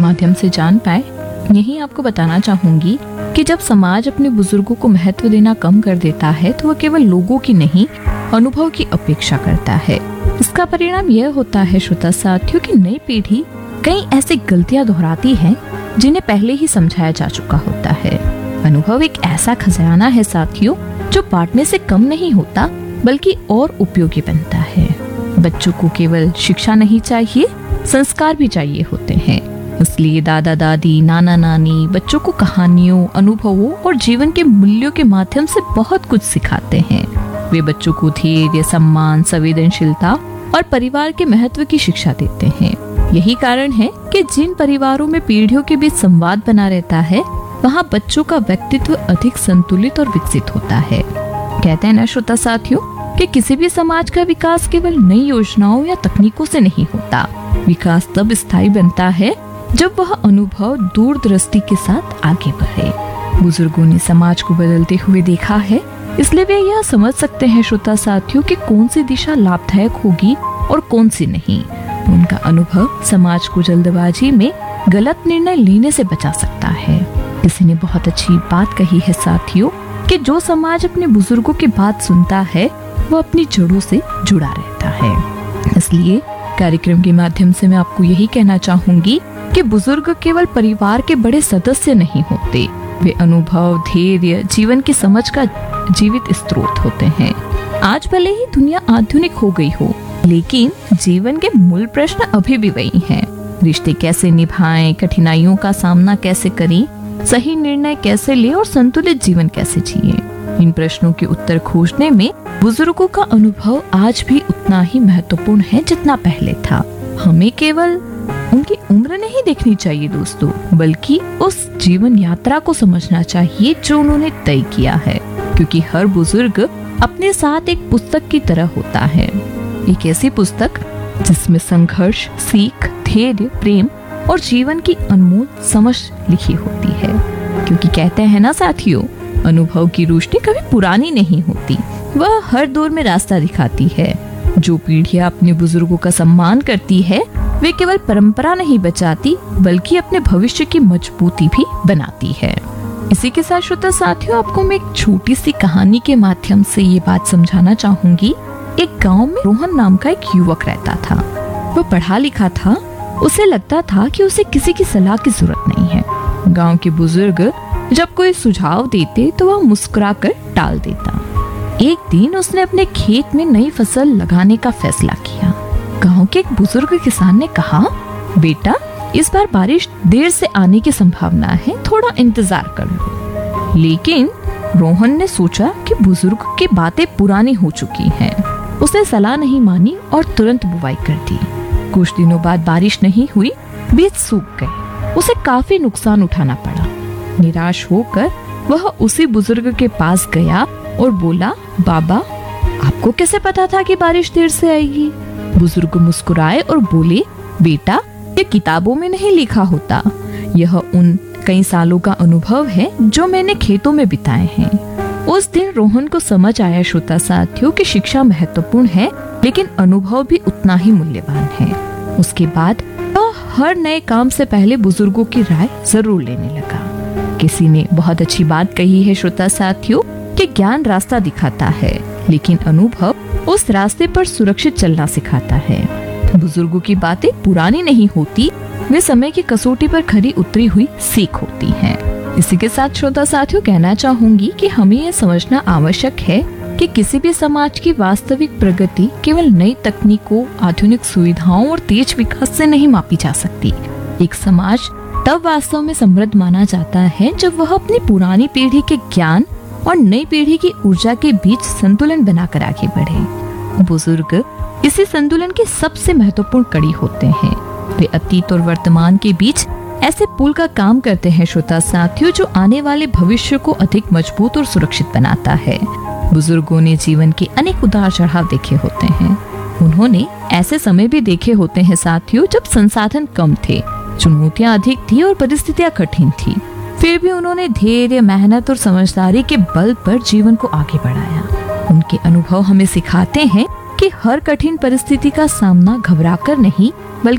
माध्यम से जान पाए। यही आपको बताना चाहूंगी कि जब समाज अपने बुजुर्गों को महत्व देना कम कर देता है तो वह केवल लोगों की नहीं, अनुभव की अपेक्षा करता है। इसका परिणाम यह होता है श्रोता साथियों कि नई पीढ़ी कई ऐसी गलतियां दोहराती है जिन्हें पहले ही समझाया जा चुका होता है। अनुभव एक ऐसा खजाना है साथियों जो बांटने से कम नहीं होता बल्कि और उपयोगी बनता है। बच्चों को केवल शिक्षा नहीं चाहिए, संस्कार भी चाहिए होते हैं। इसलिए दादा दादी, नाना नानी बच्चों को कहानियों, अनुभवों और जीवन के मूल्यों के माध्यम से बहुत कुछ सिखाते हैं। वे बच्चों को धैर्य, सम्मान, संवेदनशीलता और परिवार के महत्व की शिक्षा देते हैं। यही कारण है कि जिन परिवारों में पीढ़ियों के बीच संवाद बना रहता है वहाँ बच्चों का व्यक्तित्व अधिक संतुलित और विकसित होता है। कहते हैं ना श्रोता साथियों कि किसी भी समाज का विकास केवल नई योजनाओं या तकनीकों से नहीं होता। विकास तब स्थायी बनता है जब वह अनुभव दूरदृष्टि के साथ आगे बढ़े। बुजुर्गों ने समाज को बदलते हुए देखा है, इसलिए वे यह समझ सकते हैं श्रोता साथियों कि कौन सी दिशा लाभदायक होगी और कौन सी नहीं। उनका अनुभव समाज को जल्दबाजी में गलत निर्णय लेने से बचा सकता है। किसी ने बहुत अच्छी बात कही है साथियों कि जो समाज अपने बुजुर्गों की बात सुनता है वो अपनी जड़ों से जुड़ा रहता है। इसलिए कार्यक्रम के माध्यम से मैं आपको यही कहना चाहूंगी कि बुजुर्ग केवल परिवार के बड़े सदस्य नहीं होते, वे अनुभव, धैर्य, जीवन की समझ का जीवित स्रोत होते हैं। आज भले ही दुनिया आधुनिक हो गई हो, लेकिन जीवन के मूल प्रश्न अभी भी वही हैं। रिश्ते कैसे निभाएं, कठिनाइयों का सामना कैसे करें, सही निर्णय कैसे ले और संतुलित जीवन कैसे जिए। इन प्रश्नों के उत्तर खोजने में बुजुर्गों का अनुभव आज भी उतना ही महत्वपूर्ण है जितना पहले था। हमें केवल उनकी उम्र नहीं देखनी चाहिए दोस्तों, बल्कि उस जीवन यात्रा को समझना चाहिए जो उन्होंने तय किया है, क्योंकि हर बुजुर्ग अपने साथ एक पुस्तक की तरह होता है। एक ऐसी पुस्तक जिसमें संघर्ष, सीख, धैर्य, प्रेम और जीवन की अनमोल समझ लिखी होती है। क्योंकि कहते हैं ना साथियों, अनुभव की रोशनी कभी पुरानी नहीं होती, वह हर दौर में रास्ता दिखाती है। जो पीढ़ियां अपने बुजुर्गों का सम्मान करती है वे केवल परंपरा नहीं बचाती बल्कि अपने भविष्य की मजबूती भी बनाती है। इसी के साथ श्रोता साथियों, आपको मैं एक छोटी सी कहानी के माध्यम से ये बात समझाना चाहूंगी। एक गांव में रोहन नाम का एक युवक रहता था। वह पढ़ा लिखा था, उसे लगता था कि उसे किसी की सलाह की जरूरत नहीं है। गांव के बुजुर्ग जब कोई सुझाव देते तो वह मुस्कुराकर टाल देता। एक दिन उसने अपने खेत में नई फसल लगाने का फैसला किया। गांव के एक बुजुर्ग किसान ने कहा, बेटा इस बार बारिश देर से आने की संभावना है, थोड़ा इंतजार कर लो। लेकिन रोहन ने सोचा कि बुजुर्ग की बातें पुरानी हो चुकी हैं। उसने सलाह नहीं मानी और तुरंत बुवाई कर दी। कुछ दिनों बाद बारिश नहीं हुई, बीज सूख गए। उसे काफी नुकसान उठाना पड़ा। निराश होकर वह उसी बुजुर्ग के पास गया और बोला, बाबा आपको कैसे पता था कि बारिश देर से आएगी? बुजुर्ग मुस्कुराए और बोले, बेटा ये किताबों में नहीं लिखा होता, यह उन कई सालों का अनुभव है जो मैंने खेतों में बिताए हैं। उस दिन रोहन को समझ आया श्रोता साथियों कि शिक्षा महत्वपूर्ण है लेकिन अनुभव भी उतना ही मूल्यवान है। उसके बाद वह हर नए काम से पहले बुजुर्गों की राय जरूर लेने लगा। किसी ने बहुत अच्छी बात कही है श्रोता साथियों कि ज्ञान रास्ता दिखाता है लेकिन अनुभव उस रास्ते पर सुरक्षित चलना सिखाता है। बुजुर्गों की बातें पुरानी नहीं होती, वे समय की कसौटी पर खरी उतरी हुई सीख होती हैं। इसी के साथ श्रोता साथियों कहना चाहूंगी कि हमें यह समझना आवश्यक है कि किसी भी समाज की वास्तविक प्रगति केवल नई तकनीकों, आधुनिक सुविधाओं और तेज विकास से नहीं मापी जा सकती। एक समाज तब वास्तव में समृद्ध माना जाता है जब वह अपनी पुरानी पीढ़ी के ज्ञान और नई पीढ़ी की ऊर्जा के बीच संतुलन बनाकर आगे बढ़े। बुजुर्ग इसी संतुलन की सबसे महत्वपूर्ण कड़ी होते हैं। वे अतीत और वर्तमान के बीच ऐसे पुल का काम करते हैं श्रोता साथियों जो आने वाले भविष्य को अधिक मजबूत और सुरक्षित बनाता है। बुजुर्गों ने जीवन के अनेक उतार चढ़ाव देखे होते हैं। उन्होंने ऐसे समय भी देखे होते हैं साथियों जब संसाधन कम थे, चुनौतियां अधिक थी और परिस्थितियां कठिन थी। फिर भी उन्होंने धैर्य, मेहनत और समझदारी के बल पर जीवन को आगे बढ़ाया। उनके अनुभव हमें सिखाते हैं कि हर कठिन परिस्थिति का सामना घबराकर नहीं बल्कि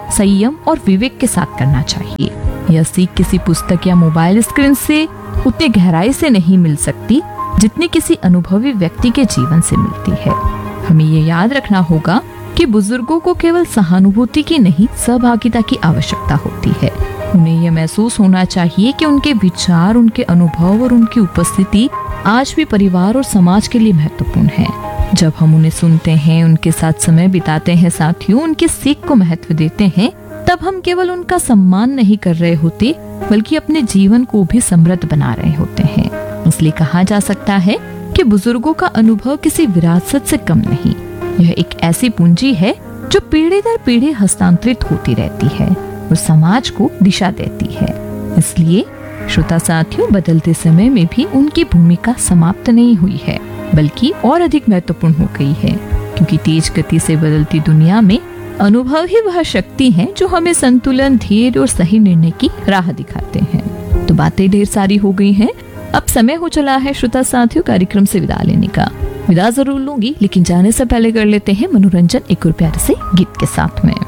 संयम और विवेक के साथ करना चाहिए। यह सीख किसी पुस्तक या मोबाइल स्क्रीन से उतनी गहराई से नहीं मिल सकती जितनी किसी अनुभवी व्यक्ति के जीवन से मिलती है। हमें ये याद रखना होगा कि बुजुर्गों को केवल सहानुभूति की नहीं, सहभागिता की आवश्यकता होती है। उन्हें यह महसूस होना चाहिए कि उनके विचार, उनके अनुभव और उनकी उपस्थिति आज भी परिवार और समाज के लिए महत्वपूर्ण है। जब हम उन्हें सुनते हैं, उनके साथ समय बिताते हैं, साथियों उनकी सीख को महत्व देते हैं, तब हम केवल उनका सम्मान नहीं कर रहे होते बल्कि अपने जीवन को भी समृद्ध बना रहे होते हैं। इसलिए कहा जा सकता है कि बुजुर्गों का अनुभव किसी विरासत से कम नहीं, यह एक ऐसी पूंजी है जो पीढ़ी दर पीढ़ी हस्तांतरित होती रहती है और समाज को दिशा देती है। इसलिए श्रोता साथियों, बदलते समय में भी उनकी भूमिका समाप्त नहीं हुई है बल्कि और अधिक महत्वपूर्ण हो गई है, क्योंकि तेज गति से बदलती दुनिया में अनुभव ही वह शक्ति है जो हमें संतुलन, धैर्य और सही निर्णय की राह दिखाते हैं। तो बातें ढेर सारी हो गई हैं, अब समय हो चला है श्रोता साथियों कार्यक्रम से विदा लेने का। विदा जरूर लूंगी, लेकिन जाने से पहले कर लेते हैं मनोरंजन एक और प्यारे से गीत के साथ में।